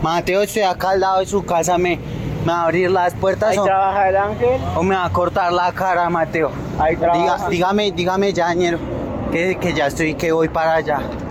Mateo, estoy acá al lado de su casa, ¿me va a abrir las puertas Ahí trabaja el Ángel. o me va a cortar la cara, Mateo? Ahí trabaja. Dígame, ya, ñero, que ya estoy, que voy para allá.